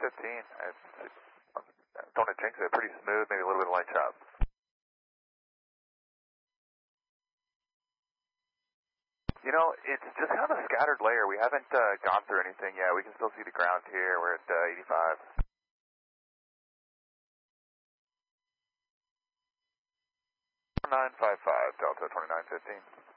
I don't want to jinx it. Pretty smooth, maybe a little bit of light chop. You know, it's just kind of a scattered layer. We haven't gone through anything yet. We can still see the ground here. We're at 85. 955, Delta 2915.